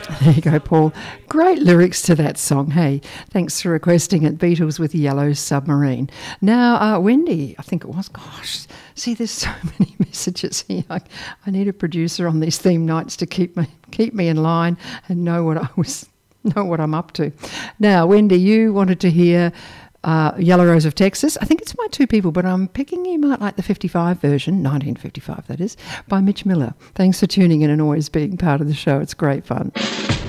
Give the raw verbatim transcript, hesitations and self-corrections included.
There you go, Paul. Great lyrics to that song, hey. Thanks for requesting it. Beatles with Yellow Submarine. Now, uh, Wendy, I think it was, gosh, see, there's so many messages here. I, I need a producer on these theme nights to keep me keep me in line and know what I was know what I'm up to. Now, Wendy, you wanted to hear uh, Yellow Rose of Texas. I think it's by two people, but I'm picking you might like the fifty-five version, nineteen fifty-five that is, by Mitch Miller. Thanks for tuning in and always being part of the show. It's great fun.